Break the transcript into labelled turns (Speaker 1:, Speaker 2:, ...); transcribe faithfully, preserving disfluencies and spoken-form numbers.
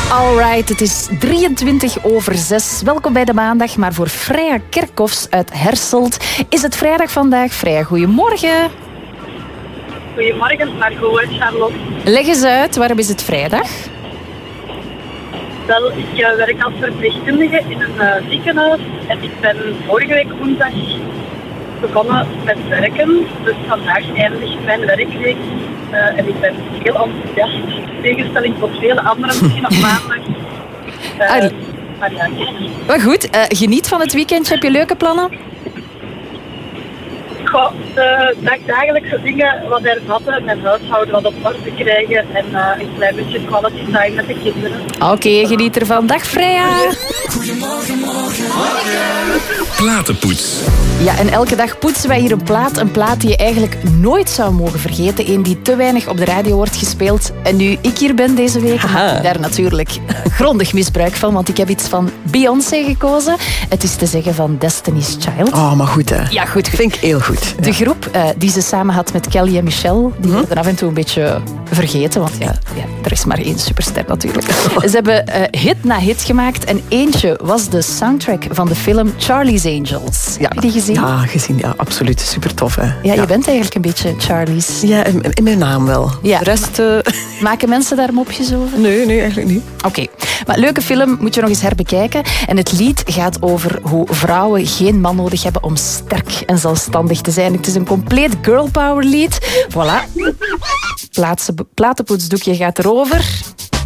Speaker 1: Alright, het is drieëntwintig over zes. Welkom bij de maandag, maar voor Freya Kerkhoffs uit Herselt is het vrijdag vandaag. Freya, goedemorgen.
Speaker 2: Goedemorgen, Margot en Charlotte.
Speaker 1: Leg eens uit, waarom is het vrijdag?
Speaker 2: Wel, ik uh, werk als verpleegkundige in een uh, ziekenhuis en ik ben vorige week woensdag begonnen met werken. Dus vandaag eindigt mijn werkweek uh, en ik ben heel enthousiast. In tegenstelling tot vele anderen misschien op maandag. Uh,
Speaker 1: ah,
Speaker 2: maar ja,
Speaker 1: maar goed, uh, geniet van het weekendje. Heb je leuke plannen?
Speaker 2: Goh, de dagdagelijkse dingen wat hervatten, mijn huishouden wat op orde krijgen en uh, een klein beetje quality time met de kinderen.
Speaker 1: Oké, okay, geniet ervan. Dag Freya.
Speaker 3: Goedemorgen, morgen, morgen. Platenpoets.
Speaker 1: Ja, en elke dag poetsen wij hier een plaat. Een plaat die je eigenlijk nooit zou mogen vergeten. Eén die te weinig op de radio wordt gespeeld. En nu ik hier ben deze week, maak ik daar natuurlijk grondig misbruik van. Want ik heb iets van Beyoncé gekozen. Het is te zeggen van Destiny's Child.
Speaker 4: Oh, maar goed hè.
Speaker 1: Ja, goed.
Speaker 4: Vind ik heel goed.
Speaker 1: De groep uh, die ze samen had met Kelly en Michelle, die worden af en toe een beetje vergeten. Want ja, ja er is maar één superster natuurlijk. Ze hebben uh, hit na hit gemaakt. En eentje was de soundtrack van de film Charlie's Angels.
Speaker 4: Ja.
Speaker 1: Heb je die gezien?
Speaker 4: Ja, gezien. Ja, absoluut. Super tof, hè.
Speaker 1: Ja,
Speaker 4: ja,
Speaker 1: je bent eigenlijk een beetje Charlie's.
Speaker 4: Ja, in, in mijn naam wel.
Speaker 1: Ja.
Speaker 4: De rest... Uh...
Speaker 1: Maken mensen daar mopjes over?
Speaker 4: Nee, nee, eigenlijk niet.
Speaker 1: Oké. Okay. Maar leuke film, moet je nog eens herbekijken. En het lied gaat over hoe vrouwen geen man nodig hebben om sterk en zelfstandig te zijn. Het is een compleet girl power lied. Voilà. Plaatse, platenpoetsdoekje gaat erover.